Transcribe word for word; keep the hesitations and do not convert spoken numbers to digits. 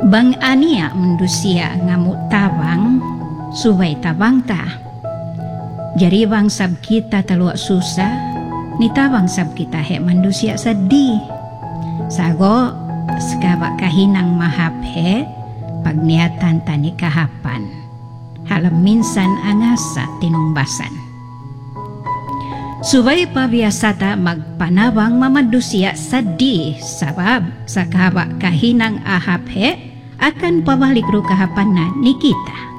Bang ania mendusia ngamuk tabang, subay tabang ta. Jari bang sab kita taluak susah, ni tabang sab kita hek manusia sedih. Sago sekabak kahinang mahap he, pagniatan tani kahapan. Halam minsan angasa tinungbasan. Subay pabiasata magpanabang mamanusia sedih sabab sakabak kahinang ahap he akan pabalik ru kahapan na ni kita.